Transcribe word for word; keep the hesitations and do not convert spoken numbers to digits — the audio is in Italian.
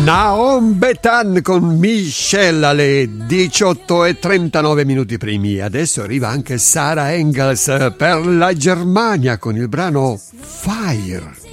Naom Betan con Michelle alle diciotto e trentanove minuti primi. Adesso arriva anche Sara Engels per la Germania con il brano Fire.